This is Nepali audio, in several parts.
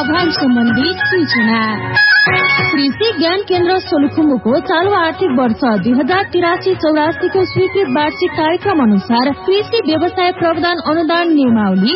लाभांश सम्बन्धी सूचना। कृषि ज्ञान केन्द्र सोलुखुम्बुको चालू आर्थिक वर्ष 2083-84 को स्वीकृत वार्षिक कार्यक्रम अनुसार कृषि व्यवसाय प्रावधान अनुदान नियमावली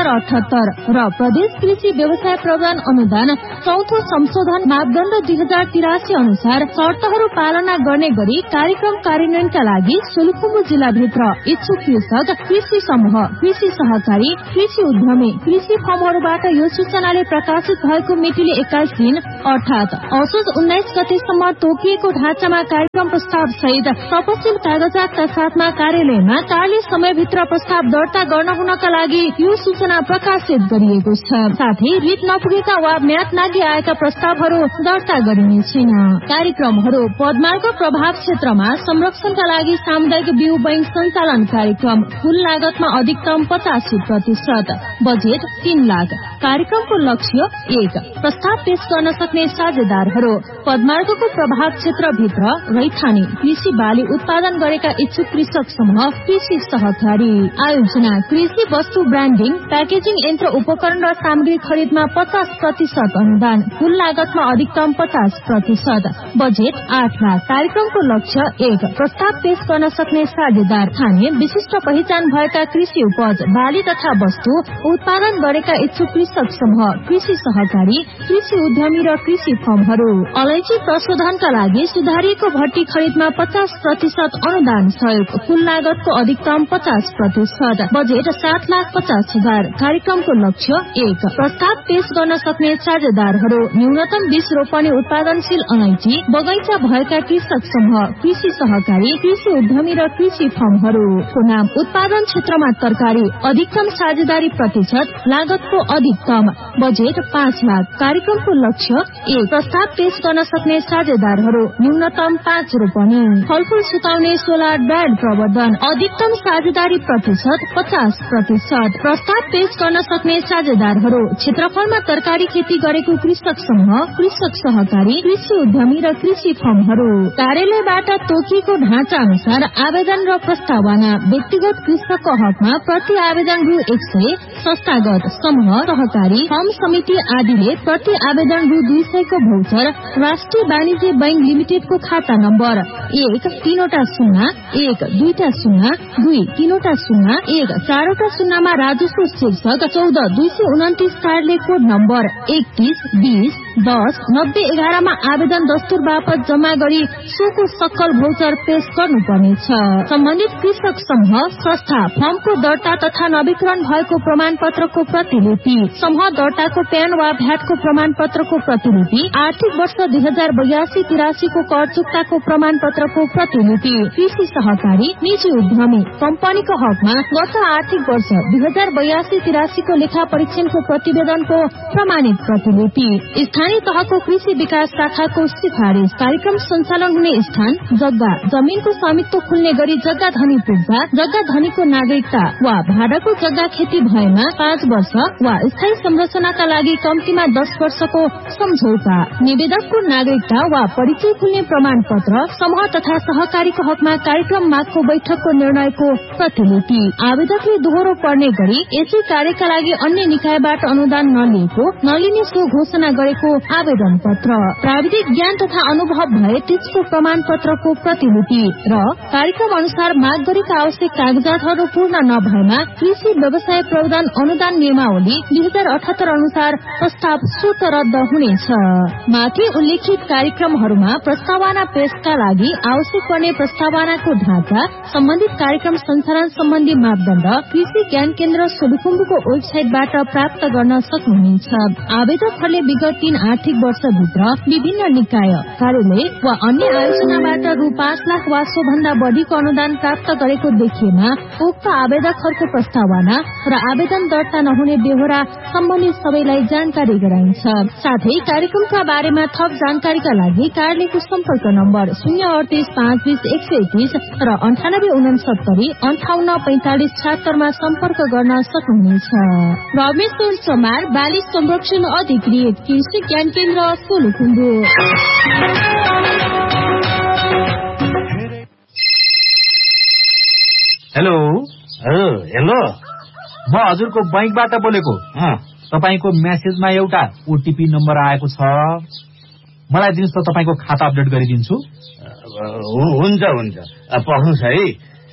2078 र प्रदेश कृषि व्यवसाय प्रावधान अनुदान चौथो संशोधन मापदण्ड 2083 अनुसार शर्तहरू पालना गर्ने गरी कार्यक्रम कार्यान्वयनका लागि सोलुखुम्बु जिल्लाभित्र इच्छुक कृषक, कृषि समूह, कृषि सहकारी, कृषि उद्यमी, कृषि फर्महरूबाट यो सूचनाले प्रकाशित भएको मितिले 21 दिन अर्थात असोज 19 गतेसम्म तोकिएको ढाँचामा कार्यक्रम प्रस्ताव सहित तपसिल कागजातका साथमा कार्यालयमा कार्य समयभित्र प्रस्ताव दर्ता गर्न हुनका लागि यो सूचना प्रकाशित गरिएको छ। साथै रिट नपुगेका वा म्याद नागी आएका प्रस्तावहरू दर्ता गरिने छैन। कार्यक्रमहरू पदमार्ग प्रभाव क्षेत्रमा संरक्षणका लागि सामुदायिक बिउ बैंक सञ्चालन कार्यक्रम कुल लागतमा अधिकतम 85%, बजेट 3 लाख। कार्यक्रमको लक्ष्य 1 प्रस्ताव पेश गर्न सक्ने साझेदारहरू पदमार्गको प्रभाव क्षेत्रभित्र रैथाने कृषि बाली उत्पादन गरेका इच्छुक कृषक समूह, कृषि सहकारी। आयोजना कृषि वस्तु ब्रान्डिङ, प्याकेजिङ यन्त्र उपकरण र सामग्री खरिदमा 50% अनुदान, कुल लागतमा अधिकतम 50%, बजेट 8 लाख। कार्यक्रमको लक्ष्य 1 प्रस्ताव पेश गर्न सक्ने साझेदार थाने विशिष्ट पहिचान भएका कृषि उपज, बाली तथा वस्तु उत्पादन गरेका इच्छुक कृषक समूह, कृषि सहकारी, कृषि उद्यमी र कृषि फर्महरू। अलैँची प्रशोधनका लागि सुधारिएको भट्टी खरिदमा 50% अनुदान सहयोग, कुल लागतको अधिकतम 50%, बजेट 7,50,000। कार्यक्रमको लक्ष्य 1 प्रस्ताव पेश गर्न सक्ने साझेदारहरू न्यूनतम 20 रोपनी उत्पादनशील अलैँची बगैँचा भएका कृषक समूह, कृषि सहकारी, कृषि उद्यमी र कृषि फर्महरू। नाम उत्पादन क्षेत्रमा तरकारी अधिकतम साझेदारी प्रतिशत, लागतको अधिकतम, बजेट 5 लाख। कार्यक्रमको लक्ष्य 1 प्रस्ताव पेश गर्न सक्ने साझेदारहरू न्यूनतम 5 रोपनी। फलफूल सुकाउने सोलर ब्रान्ड प्रवर्धन अधिकतम साझेदारी प्रतिशत 50%। प्रस्ताव पेश गर्न सक्ने साझेदारहरू क्षेत्रफलमा तरकारी खेती गरेको कृषक समूह, कृषक सहकारी, कृषि उद्यमी र कृषि फर्महरू। कार्यालयबाट तोकिएको ढाँचा अनुसार आवेदन र प्रस्तावना व्यक्तिगत कृषकको हकमा प्रति आवेदन रु 100, संस्थागत समूह, सहकारी, फर्म समिति आदिले प्रति आवेदन रु 200 को भौचर राष्ट्रिय वाणिज्य बैंक लिमिटेडको खाता नम्बर 1-3-0-2-3-0-1-4 मा राजस्व शीर्षक 14-229 कार्यालय कोड नम्बर 31-20-10-90-11 मा आवेदन दस्तुर बापत जम्मा गरी सोको सक्कल भौचर पेश गर्नुपर्नेछ। सम्बन्धित कृषक समूह, संस्था, फर्मको दर्ता तथा नवीकरण भएको प्रमाण पत्रको प्रतिलिपि, समूह दर्ताको प्यान वा भ्याटको प्रमाण पत्रको प्रतिलिपि, आर्थिक वर्ष 2082-83 को कर चुक्ताको प्रमाण पत्रको प्रतिलिपि, कृषि सहकारी, निजी उद्यमी, कम्पनीको हकमा गत आर्थिक वर्ष 2082-83 को लेखा परीक्षणको प्रतिवेदनको प्रमाणित प्रतिलिपि, स्थानीय तहको कृषि विकास शाखाको सिफारिस, कार्यक्रम सञ्चालन हुने स्थान, जग्गा, जमीनको स्वामित्व खुल्ने गरी जग्गा धनी पुग्दा जग्गा धनीको नागरिकता वा भाडाको जग्गा खेती भएमा 5 वर्ष वा स्थायी संरचनाका लागि कम्तीमा 10 वर्षको सम्झौता, निवेदकको नागरिकता वा परिचय खुल्ने प्रमाण पत्र, समूह तथा सहकारीको हकमा कार्यक्रम मागको बैठकको निर्णयको प्रतिलिपि। आवेदकले दोहोरो पर्ने गरी यसै कार्यका लागि अन्य निकायबाट अनुदान नलिने सो घोषणा गरेको आवेदन पत्र, प्राविधिक ज्ञान तथा अनुभव भए त्यसको प्रमाण पत्रको प्रतिलिपि र कार्यक्रम अनुसार माग गरेका आवश्यक कागजातहरू पूर्ण नभएमा कृषि व्यवसाय प्रावधान अनुदान नियमावली 2078 अनुसार प्रस्ताव स्वतः रद्द हुनेछ। माथि उल्लेखित कार्यक्रमहरूमा प्रस्तावना पेशका लागि आवश्यक पर्ने प्रस्तावनाको ढाँचा, सम्बन्धित कार्यक्रम सञ्चालन सम्बन्धी मापदण्ड कृषि ज्ञान केन्द्र सोलुखुम्बुको वेबसाइटबाट प्राप्त गर्न सक्नुहुनेछ। आवेदकहरूले विगत 3 आर्थिक वर्षभित्र विभिन्न निकाय, कार्यालय वा अन्य आयोजनाबाट रु 5 लाख वा सोभन्दा बढीको अनुदान प्राप्त गरेको देखिएमा उक्त आवेदकहरूको प्रस्तावना र आवेदन दर्ता नहुने बेहोरा सम्बन्धित सबैलाई जानकारी गराइन्छ। साथै कार्यक्रमका बारेमा थप जानकारीका लागि कार्यालयको सम्पर्क नम्बर 038-520-131 र 98-69-58-45-76 मा सम्पर्क गर्न सक्नुहुनेछ। रमेश चमार, बाली संरक्षण अधिकृत, कृषि ज्ञान केन्द्र सोलुखुम्बु। हेलो, म हजुरको बैंकबाट बोलेको। तपाईको मेसेजमा एउटा ओटीपी नम्बर आएको छ, मलाई दिनुस् त, तपाईको खाता अपडेट गरिदिन्छु। हुन्छ पख्नुस् है।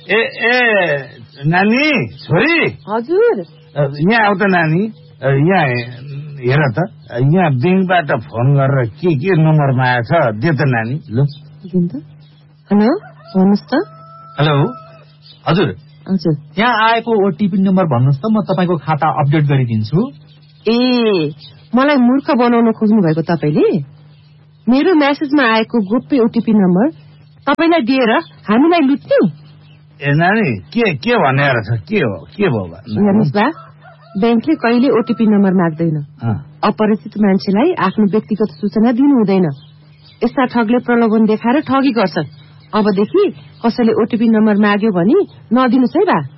ए नानी, छोरी। हजुर। यहाँ आउ त नानी, यहाँ हेर त, यहाँ बैंकबाट फोन गरेर के नम्बरमा आएछ दे त नानी। ल हेलो, भन्नुहोस् त। हेलो, हजुर हजुर, यहाँ आएको ओटीपी नम्बर भन्नुहोस् त, म तपाईको खाता अपडेट गरिदिन्छु। ए, मलाई मूर्ख बनाउन खोज्नु भएको तपाईले? मेरो मेसेजमा आएको गोप्य ओटीपी नम्बर तपाईलाई दिएर हामीलाई लुट्ने? ए नानी, के भनेर छ? के भयो? हेर्नुहोस् बा, बैंकले कहिले ओटीपी नम्बर माग्दैन। अपरिचित मान्छेलाई आफ्नो व्यक्तिगत सूचना दिनु हुँदैन। यस्ता ठगले प्रलोभन देखाएर ठगी गर्छन्। अबदेखि कसैले ओटीपी नम्बर माग्यो भने नदिनुस् है बा।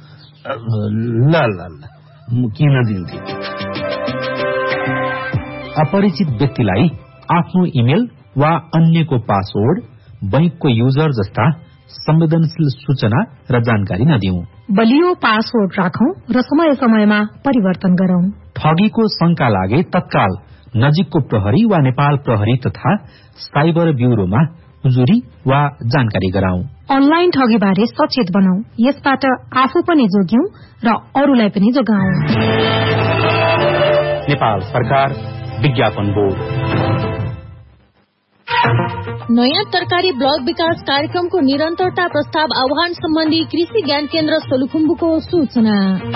ल किन दिन्थे? अपरिचित व्यक्तिलाई आफ्नो इमेल वा अन्यको पासवर्ड, बैंकको युजर जस्ता संवेदनशील सूचना र जानकारी नदिऊ। बलियो पासवर्ड राखौं र समय समयमा परिवर्तन गरौं। ठगीको शंका लागे तत्काल नजिकको प्रहरी वा नेपाल प्रहरी तथा साइबर ब्यूरोमा उजुरी वा जानकारी गराउँ। अनलाइन ठगीबारे सचेत बनाऊ। यसबाट आफू पनि जोग्यौं र अरूलाई पनि जोगाऊ। नेपाल सरकार, विज्ञापन बोर्ड। नयाँ तरकारी ब्लक विकास कार्यक्रमको निरन्तरता प्रस्ताव आह्वान सम्बन्धी कृषि ज्ञान केन्द्र सोलुखुम्बुको सूचना।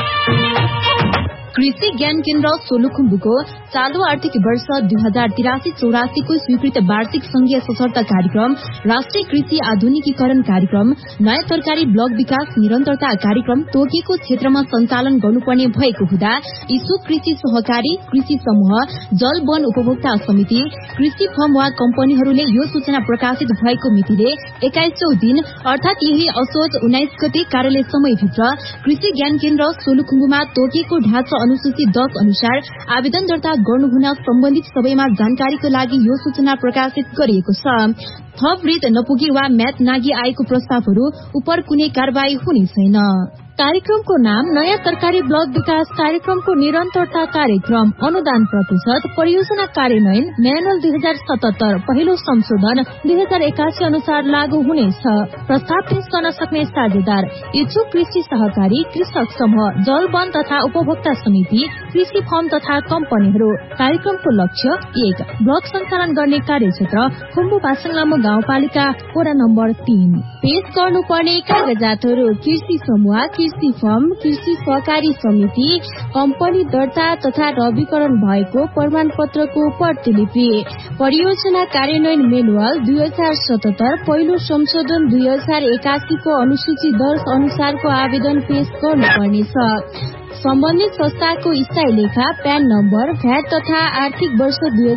कृषि ज्ञान केन्द्र सोलुखुम्बुको चालू आर्थिक वर्ष 2083-84 को स्वीकृत वार्षिक संघीय सशर्त कार्यक्रम राष्ट्रिय कृषि आधुनिकीकरण कार्यक्रम नयाँ तरकारी ब्लक विकास निरन्तरता कार्यक्रम तोकिएको क्षेत्रमा सञ्चालन गर्नुपर्ने भएको हुँदा इच्छुक कृषि सहकारी, कृषि समूह, जल वन उपभोक्ता समिति, कृषि फर्म वा कम्पनीहरूले यो सूचना प्रकाशित भएको मितिले 21औं दिन अर्थात यही असोज 19 गते कार्यालय समयभित्र कृषि ज्ञान केन्द्र सोलुखुम्बुमा तोकिएको ढाँचा अनुसूची 10 अनुसार आवेदन दर्ता गर्नुहुन सम्बन्धित सबैमा जानकारीको लागि यो सूचना प्रकाशित गरिएको छ। थप वृत्त नपुगी वा म्याद नागी आएको प्रस्तावहरू उपर कुनै कारबाही हुने छैन। कार्यक्रमको नाम नयाँ तरकारी ब्लक विकास कार्यक्रमको निरन्तरता कार्यक्रम, अनुदान प्रतिशत, परियोजना कार्यान्वयन म्यानुअल 2077 पहिलो संशोधन 2081 अनुसार लागू हुनेछ। प्रस्ताव पेश गर्न सक्ने साझेदार इच्छुक कृषि सहकारी, कृषक समूह, जल वन तथा उपभोक्ता समिति, कृषि फर्म तथा कम्पनीहरू। कार्यक्रमको लक्ष्य 1 ब्लक सञ्चालन गर्ने कार्यक्षेत्र खुम्बु पासाङलामो गाउँपालिका वडा नम्बर 3। पेश गर्नुपर्ने कागजातहरू कृषि समूह, कृषि फर्म, कृषि सहकारी समिति, कम्पनी दर्ता तथा रविकरण भएको प्रमाण पत्रको प्रतिलिपि, परियोजना कार्यान्वयन मेनुअल 2077 पहिलो संशोधन 2081 को अनुसूची 10 अनुसारको आवेदन पेश गर्नुपर्नेछ। सम्बन्धित संस्थाको स्थायी लेखा, प्यान नम्बर, भ्याट तथा आर्थिक वर्ष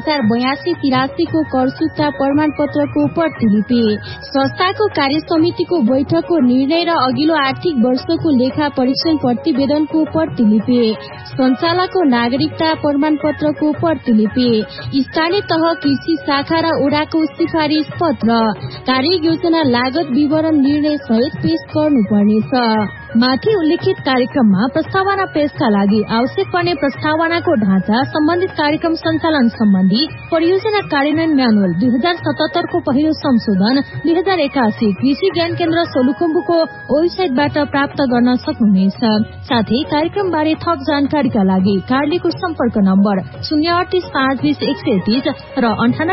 2082-83 को कर सुक्ता प्रमाण पत्रको प्रतिलिपि, संस्थाको कार्य समितिको बैठकको निर्णय र अघिल्लो आर्थिक वर्षको लेखा परीक्षण प्रतिवेदनको प्रतिलिपि, सञ्चालकको नागरिकता प्रमाण पत्रको प्रतिलिपि, स्थानीय तह कृषि शाखा र ओडाको सिफारिश पत्र, कार्य योजना लागत विवरण निर्णय सहित पेश गर्नुपर्नेछ। माथि उल्लेखित कार्यक्रममा प्रस्तावना पेशका लागि आवश्यक पर्ने प्रस्तावनाको ढाँचा, सम्बन्धित कार्यक्रम सञ्चालन सम्बन्धी परियोजना कार्यान्वयन म्यानुअल 2077 को पहिलो संशोधन 2081 कृषि ज्ञान केन्द्र सोलुखुम्बुको वेबसाइटबाट प्राप्त गर्न सक्नुहुनेछ। साथै कार्यक्रम बारे थप जानकारीका लागि कार्यालयको सम्पर्क नम्बर 038 520 130 र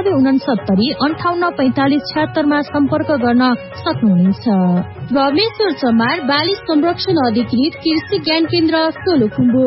9869 5845 76 मा सम्पर्क गर्न सक्नुहुनेछ। रमेश्वर चमार, बाली संरक्षण अधिकृत, कृषि ज्ञान केन्द्र सोलुखुम्बु।